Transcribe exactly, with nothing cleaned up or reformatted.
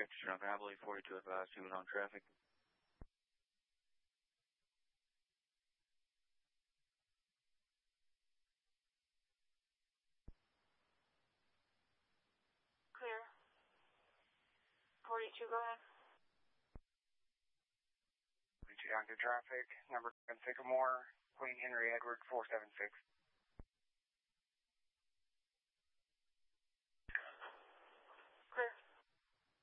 fifty, I believe forty-two advised he was on traffic. Clear. forty-two, go ahead. forty-two down to traffic, number seven Sycamore, Queen Henry Edward four seven six.